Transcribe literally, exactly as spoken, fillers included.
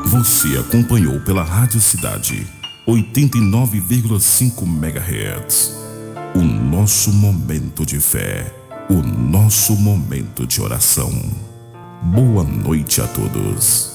Você acompanhou pela Rádio Cidade oitenta e nove vírgula cinco megahertz. O nosso momento de fé, o nosso momento de oração. Boa noite a todos.